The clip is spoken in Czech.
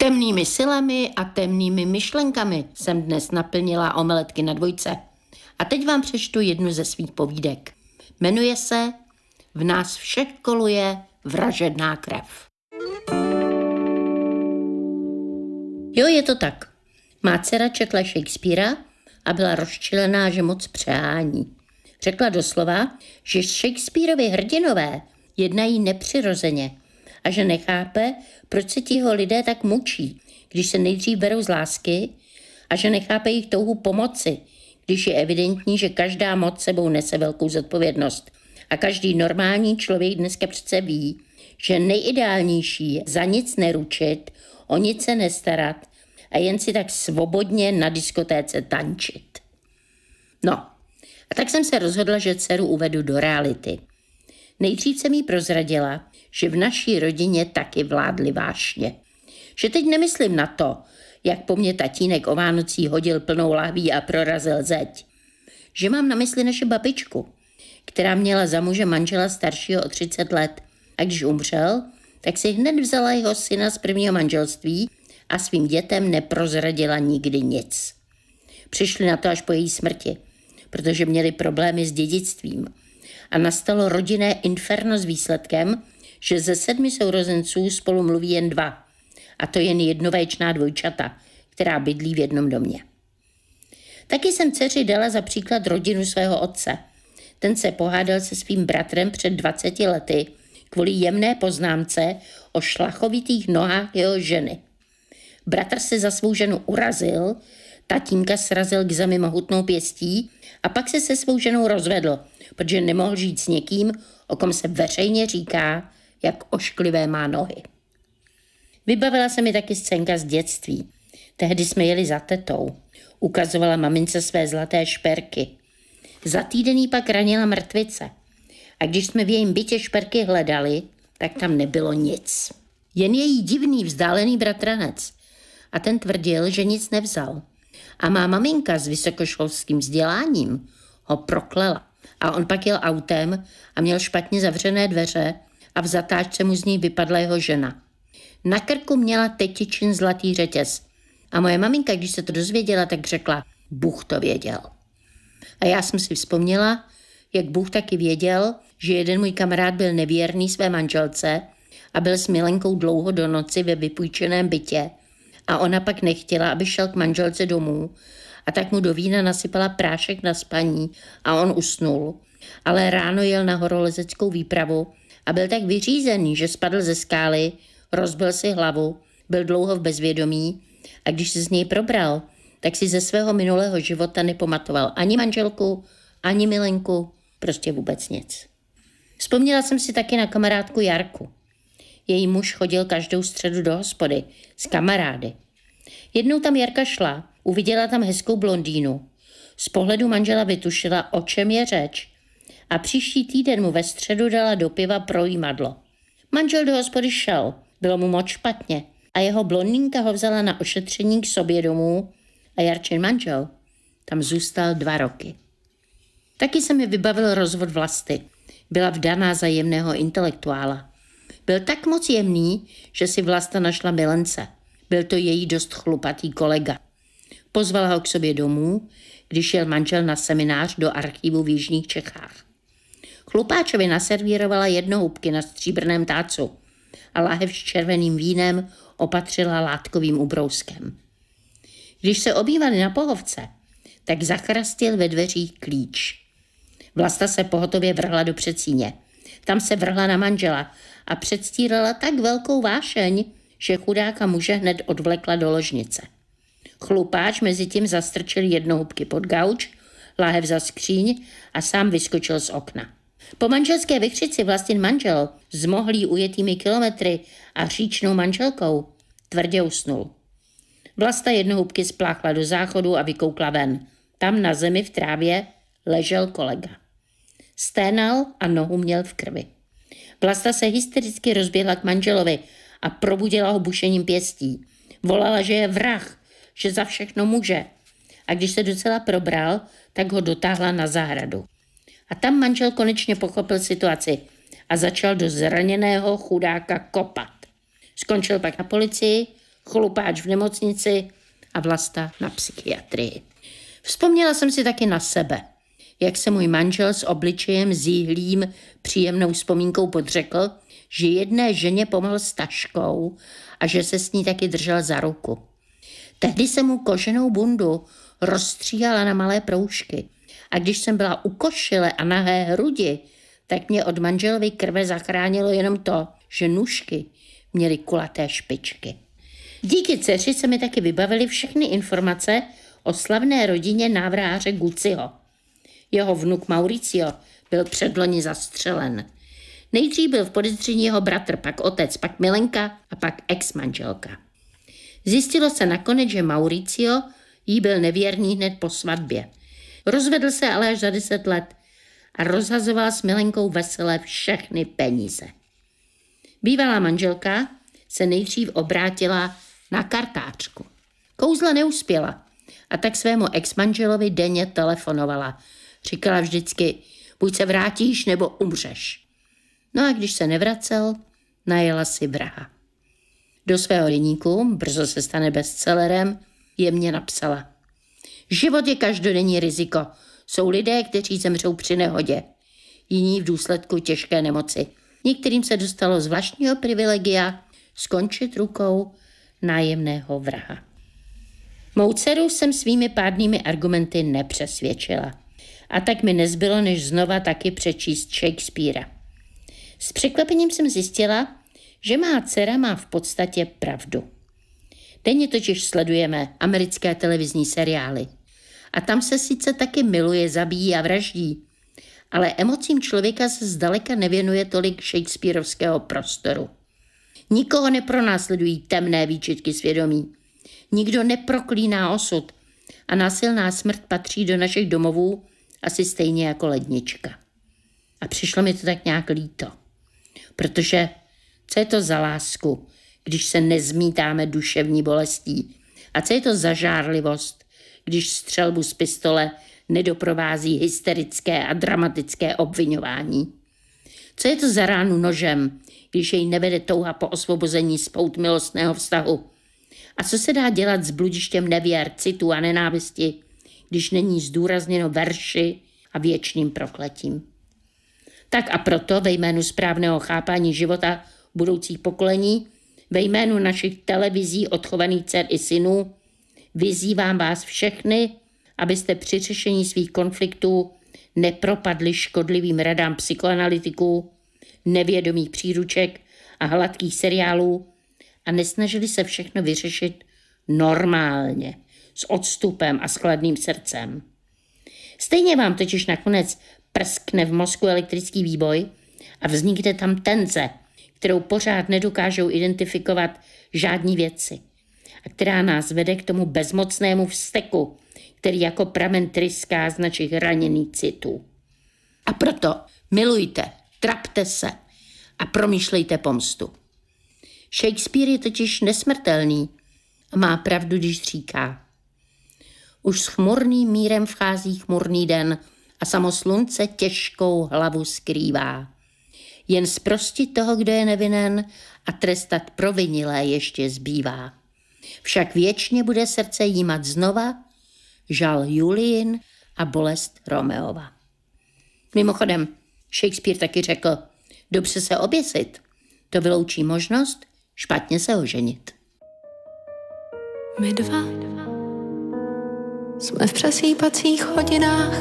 Temnými silami a temnými myšlenkami jsem dnes naplnila omeletky na dvojce. A teď vám přečtu jednu ze svých povídek. Jmenuje se V nás všech koluje vražedná krev. Jo, je to tak. Má dcera četla Shakespearea a byla rozčilená, že moc přehání. Řekla doslova, že Shakespearovi hrdinové jednají nepřirozeně a že nechápe, proč se tiho lidé tak mučí, když se nejdřív berou z lásky, a že nechápe jejich touhu pomoci, když je evidentní, že každá moc sebou nese velkou zodpovědnost. A každý normální člověk dneska přece ví, že nejideálnější je za nic neručit, o nic se nestarat a jen si tak svobodně na diskotéce tančit. No, a tak jsem se rozhodla, že dceru uvedu do reality. Nejdřív jsem jí prozradila, že v naší rodině taky vládly vášně. Že teď nemyslím na to, jak po mně tatínek o Vánocích hodil plnou lahví a prorazil zeď. Že mám na mysli naši babičku, která měla za muže manžela staršího o 30 let a když umřel, tak si hned vzala jeho syna z prvního manželství a svým dětem neprozradila nikdy nic. Přišli na to až po její smrti, protože měli problémy s dědictvím. A nastalo rodinné inferno s výsledkem, že ze 7 sourozenců spolu mluví jen 2. A to jen jednovaječná dvojčata, která bydlí v jednom domě. Taky jsem dceři dala za příklad rodinu svého otce. Ten se pohádal se svým bratrem před 20 lety kvůli jemné poznámce o šlachovitých nohách jeho ženy. Bratr se za svou ženu urazil, tatínka srazil k zemi mohutnou pěstí a pak se svou ženou rozvedl, protože nemohl žít s někým, o kom se veřejně říká, jak ošklivé má nohy. Vybavila se mi taky scénka z dětství. Tehdy jsme jeli za tetou. Ukazovala mamince své zlaté šperky. Za týden jí pak ranila mrtvice. A když jsme v jejím bytě šperky hledali, tak tam nebylo nic. Jen její divný vzdálený bratranec. A ten tvrdil, že nic nevzal. A má maminka s vysokoškolským vzděláním ho proklela. A on pak jel autem a měl špatně zavřené dveře a v zatáčce mu z ní vypadla jeho žena. Na krku měla tetičin zlatý řetěz. A moje maminka, když se to dozvěděla, tak řekla, Bůh to věděl. A já jsem si vzpomněla, jak Bůh taky věděl, že jeden můj kamarád byl nevěrný své manželce a byl s milenkou dlouho do noci ve vypůjčeném bytě. A ona pak nechtěla, aby šel k manželce domů a tak mu do vína nasypala prášek na spaní a on usnul. Ale ráno jel na horolezeckou výpravu a byl tak vyřízený, že spadl ze skály, rozbil si hlavu, byl dlouho v bezvědomí a když se z něj probral, tak si ze svého minulého života nepamatoval ani manželku, ani milenku, prostě vůbec nic. Vzpomněla jsem si taky na kamarádku Jarku. Její muž chodil každou středu do hospody s kamarády. Jednou tam Jarka šla, uviděla tam hezkou blondýnu. Z pohledu manžela vytušila, o čem je řeč. A příští týden mu ve středu dala do piva projímadlo. Manžel do hospody šel, bylo mu moc špatně a jeho blondýnka ho vzala na ošetření k sobě domů a Jarčin manžel tam zůstal 2 roky. Taky se mi vybavil rozvod Vlasty. Byla vdaná za jemného intelektuála. Byl tak moc jemný, že si Vlasta našla milence. Byl to její dost chlupatý kolega. Pozvala ho k sobě domů, když jel manžel na seminář do archivu v jižních Čechách. Chlupáčovi naservírovala jednohubky na stříbrném tácu a láhev s červeným vínem opatřila látkovým ubrouskem. Když se obývali na pohovce, tak zachrastil ve dveřích klíč. Vlasta se pohotově vrhla do předsíně. Tam se vrhla na manžela a předstírala tak velkou vášeň, že chudáka muže hned odvlekla do ložnice. Chlupáč mezi tím zastrčil jednohubky pod gauč, láhev za skříň a sám vyskočil z okna. Po manželské vychřici Vlastin manžel, zmohlý ujetými kilometry a říčnou manželkou, tvrdě usnul. Vlasta jednohubky spláchla do záchodu a vykoukla ven. Tam na zemi v trávě ležel kolega. Sténal a nohu měl v krvi. Vlasta se hystericky rozběhla k manželovi a probudila ho bušením pěstí. Volala, že je vrah, že za všechno může. A když se docela probral, tak ho dotáhla na zahradu. A tam manžel konečně pochopil situaci a začal do zraněného chudáka kopat. Skončil pak na policii, Chlupáč v nemocnici a Vlasta na psychiatrii. Vzpomněla jsem si taky na sebe, jak se můj manžel s obličejem zíhlým příjemnou vzpomínkou podřekl, že jedné ženě pomohl s taškou a že se s ní taky držel za ruku. Tehdy jsem mu koženou bundu rozstříhala na malé proužky a když jsem byla u košile a nahé hrudi, tak mě od manželovy krve zachránilo jenom to, že nůžky měly kulaté špičky. Díky dceři se mi taky vybavily všechny informace o slavné rodině návrháře Gucciho. Jeho vnuk Mauricio byl předloni zastřelen. Nejdřív byl v podezření jeho bratr, pak otec, pak milenka a pak ex-manželka. Zjistilo se nakonec, že Mauricio jí byl nevěrný hned po svatbě. Rozvedl se ale až za 10 let a rozhazoval s milenkou vesele všechny peníze. Bývalá manželka se nejdřív obrátila na kartářku. Kouzla neuspěla a tak svému ex-manželovi denně telefonovala. Říkala vždycky, buď se vrátíš, nebo umřeš. No a když se nevracel, najela si vraha. Do svého deníku, brzo se stane bestsellerem, jemně napsala. Život je každodenní riziko. Jsou lidé, kteří zemřou při nehodě. Jiní v důsledku těžké nemoci. Některým se dostalo zvláštního privilegia skončit rukou nájemného vraha. Mou dceru jsem svými pádnými argumenty nepřesvědčila. A tak mi nezbylo, než znova taky přečíst Shakespearea. S překvapením jsem zjistila, že má dcera má v podstatě pravdu. Denně totiž sledujeme americké televizní seriály. A tam se sice taky miluje, zabíjí a vraždí, ale emocím člověka se zdaleka nevěnuje tolik shakespearovského prostoru. Nikoho nepronásledují temné výčitky svědomí. Nikdo neproklíná osud a násilná smrt patří do našich domovů asi stejně jako lednička. A přišlo mi to tak nějak líto. Protože co je to za lásku, když se nezmítáme duševní bolestí? A co je to za žárlivost, když střelbu z pistole nedoprovází hysterické a dramatické obviňování? Co je to za ránu nožem, když jej nevede touha po osvobození z pout milostného vztahu? A co se dá dělat s bludištěm nevěr, citu a nenávisti, když není zdůrazněno verši a věčným prokletím? Tak a proto ve jménu správného chápání života budoucích pokolení, ve jménu našich televizí odchovaných dcer i synů, vyzývám vás všechny, abyste při řešení svých konfliktů nepropadli škodlivým radám psychoanalytiků, nevědomých příruček a hladkých seriálů a nesnažili se všechno vyřešit normálně, s odstupem a s chladným srdcem. Stejně vám totiž nakonec prskne v mozku elektrický výboj a vznikne tam tenze, kterou pořád nedokážou identifikovat žádní vědci a která nás vede k tomu bezmocnému vzteku, který jako pramen tryská z našich raněných citů. A proto milujte, trapte se a promýšlejte pomstu. Shakespeare je totiž nesmrtelný a má pravdu, když říká: už s chmurným mírem vchází chmurný den a samo slunce těžkou hlavu skrývá. Jen zprostit toho, kdo je nevinen, a trestat provinilé ještě zbývá. Však věčně bude srdce jímat znova žal Julien a bolest Romeova. Mimochodem, Shakespeare taky řekl, dobře se oběsit, to vyloučí možnost špatně se oženit. My dva jsme v přesýpacích hodinách